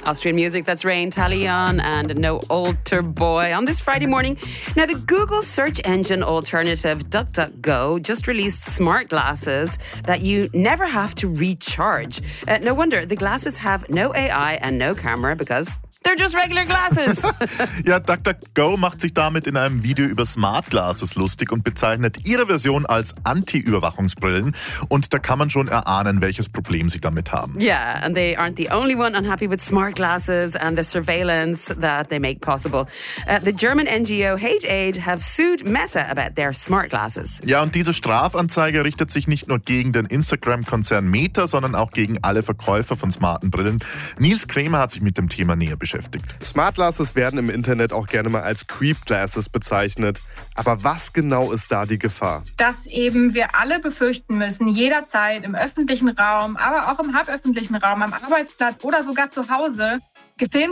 Austrian music, that's Rain, Talion, and No Alter Boy on this Friday morning. Now, the Google search engine alternative DuckDuckGo just released smart glasses that you never have to recharge. No wonder the glasses have no AI and no camera because they're just regular glasses. Ja, DuckDuckGo macht sich damit in einem Video über Smart Glasses lustig und bezeichnet ihre Version als Anti-Überwachungsbrillen. Und da kann man schon erahnen, welches Problem sie damit haben. Yeah, and they aren't the only one unhappy with smart glasses and the surveillance that they make possible. The German NGO Hate Aid have sued Meta about their smart glasses. Ja, und diese Strafanzeige richtet sich nicht nur gegen den Instagram-Konzern Meta, sondern auch gegen alle Verkäufer von smarten Brillen. Nils Kremer hat sich mit dem Thema näher beschäftigt. Smart Glasses werden im Internet auch gerne mal als Creep Glasses bezeichnet. Aber was genau ist da die Gefahr? Dass eben wir alle befürchten müssen, jederzeit im öffentlichen Raum, aber auch im halböffentlichen Raum, am Arbeitsplatz oder sogar zu Hause, gefilmt